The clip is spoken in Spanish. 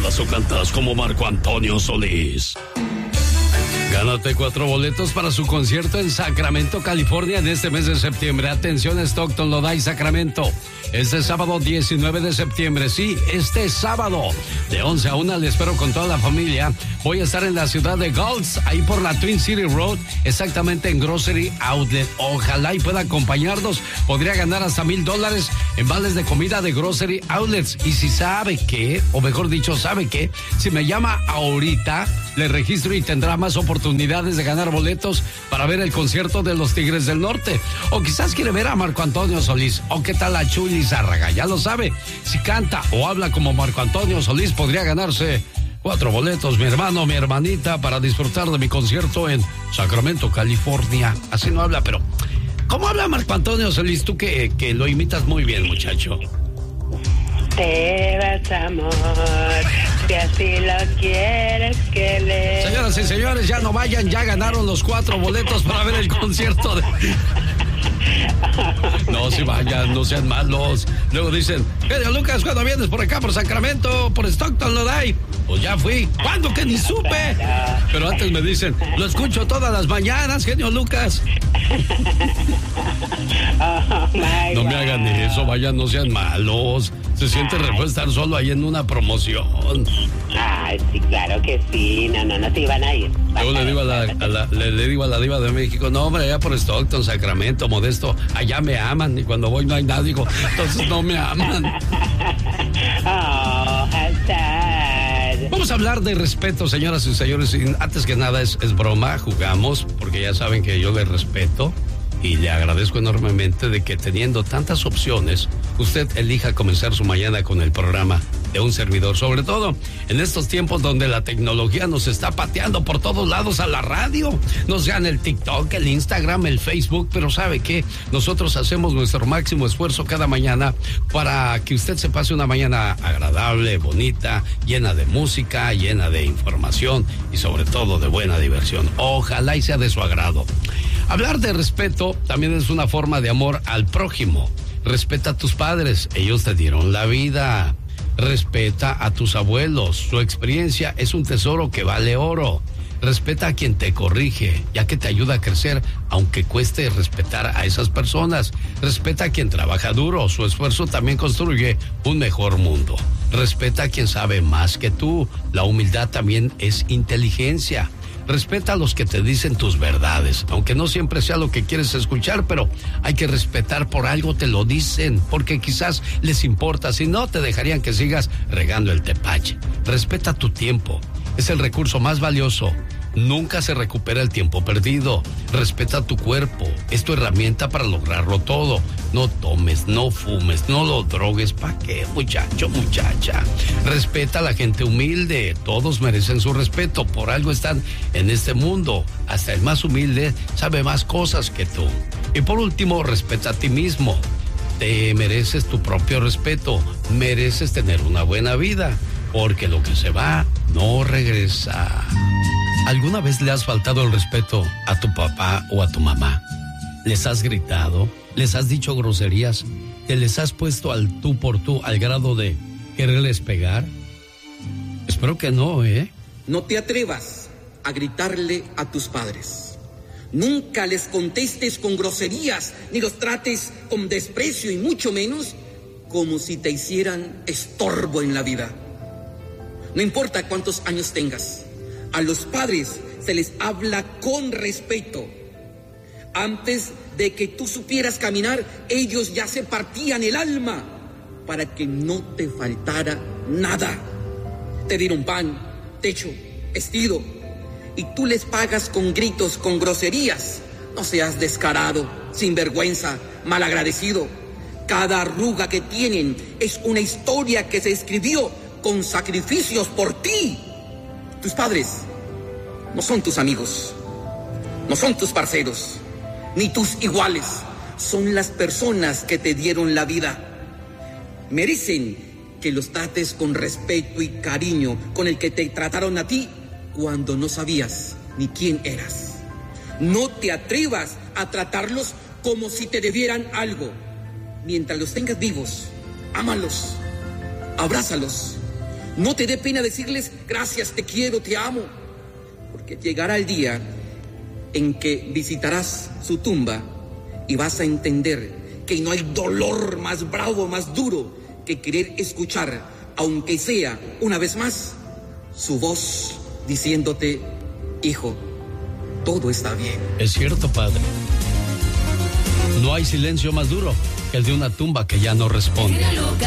¿Hablas o cantas como Marco Antonio Solís? Gánate 4 boletos para su concierto en Sacramento, California, en este mes de septiembre. Atención, Stockton, Lodi, Sacramento. Este sábado 19 de septiembre, sí, este sábado, de 11 a 1, le espero con toda la familia. Voy a estar en la ciudad de Gulch, ahí por la Twin City Road, exactamente en Grocery Outlet. Ojalá y pueda acompañarnos. Podría ganar hasta $1,000 en vales de comida de Grocery Outlets. Y si sabe qué, o mejor dicho, sabe qué, si me llama ahorita, le registro y tendrá más oportunidades de ganar boletos para ver el concierto de los Tigres del Norte. O quizás quiere ver a Marco Antonio Solís. O qué tal a Chuy Lizárraga, ya lo sabe. Si canta o habla como Marco Antonio Solís, podría ganarse 4 boletos, mi hermano, mi hermanita, para disfrutar de mi concierto en Sacramento, California. Así no habla, pero ¿cómo habla Marco Antonio Solís? Tú que lo imitas muy bien, muchacho. Te vas, amor, si así lo quieres que le... Señoras y señores, ya no vayan, ya ganaron los 4 boletos para ver el concierto de... No, si vayan, no sean malos. Luego dicen, genio Lucas, ¿cuándo vienes por acá, por Sacramento, por Stockton, Lodi? Pues ya fui. ¿Cuándo que ni supe? Pero antes me dicen, lo escucho todas las mañanas, genio Lucas. No me hagan eso, vayan, no sean malos. Se siente refuerzo estar solo ahí en una promoción. Ay, sí, claro que sí. No se iban a ir. Yo le digo le digo a la diva de México, no, hombre, allá por Stockton, Sacramento, Modesto, allá me aman. Y cuando voy no hay nadie, digo, entonces no me aman. Vamos a hablar de respeto, señoras y señores. Y antes que nada es broma, jugamos, porque ya saben que yo les respeto. Y le agradezco enormemente de que teniendo tantas opciones, usted elija comenzar su mañana con el programa de un servidor. Sobre todo en estos tiempos donde la tecnología nos está pateando por todos lados a la radio. Nos gana el TikTok, el Instagram, el Facebook. Pero ¿sabe qué? Nosotros hacemos nuestro máximo esfuerzo cada mañana para que usted se pase una mañana agradable, bonita, llena de música, llena de información y sobre todo de buena diversión. Ojalá y sea de su agrado. Hablar de respeto también es una forma de amor al prójimo. Respeta a tus padres, ellos te dieron la vida. Respeta a tus abuelos, su experiencia es un tesoro que vale oro. Respeta a quien te corrige, ya que te ayuda a crecer, aunque cueste respetar a esas personas. Respeta a quien trabaja duro, su esfuerzo también construye un mejor mundo. Respeta a quien sabe más que tú, la humildad también es inteligencia. Respeta a los que te dicen tus verdades, aunque no siempre sea lo que quieres escuchar, pero hay que respetar, por algo te lo dicen, porque quizás les importa, si no te dejarían que sigas regando el tepache. Respeta tu tiempo, es el recurso más valioso. Nunca se recupera el tiempo perdido. Respeta tu cuerpo, es tu herramienta para lograrlo todo. No tomes, no fumes, no lo drogues. ¿Para qué, muchacho, muchacha? Respeta a la gente humilde, todos merecen su respeto, por algo están en este mundo. Hasta el más humilde sabe más cosas que tú. Y por último, respeta a ti mismo. Te mereces tu propio respeto, mereces tener una buena vida, porque lo que se va no regresa. ¿Alguna vez le has faltado el respeto a tu papá o a tu mamá? ¿Les has gritado? ¿Les has dicho groserías? ¿Te les has puesto al tú por tú al grado de quererles pegar? Espero que no, ¿eh? No te atrevas a gritarle a tus padres. Nunca les contestes con groserías, ni los trates con desprecio y mucho menos como si te hicieran estorbo en la vida. No importa cuántos años tengas, a los padres se les habla con respeto. Antes de que tú supieras caminar, ellos ya se partían el alma para que no te faltara nada. Te dieron pan, techo, vestido, y tú les pagas con gritos, con groserías. No seas descarado, sinvergüenza, malagradecido. Cada arruga que tienen es una historia que se escribió con sacrificios por ti. Tus padres no son tus amigos, no son tus parceros, ni tus iguales. Son las personas que te dieron la vida. Merecen que los trates con respeto y cariño con el que te trataron a ti cuando no sabías ni quién eras. No te atrevas a tratarlos como si te debieran algo. Mientras los tengas vivos, ámalos, abrázalos. No te dé pena decirles gracias, te quiero, te amo, porque llegará el día en que visitarás su tumba y vas a entender que no hay dolor más bravo, más duro que querer escuchar, aunque sea una vez más, su voz diciéndote: hijo, todo está bien. Es cierto, padre. No hay silencio más duro que el de una tumba que ya no responde.